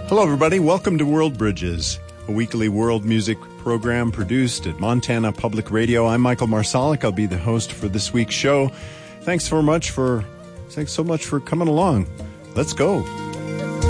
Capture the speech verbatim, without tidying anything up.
Hello, everybody. Welcome to World Bridges, a weekly world music program produced at Montana Public Radio. I'm Michael Marsalic. I'll be the host for this week's show. Thanks so much for, thanks so much for coming along. Let's go.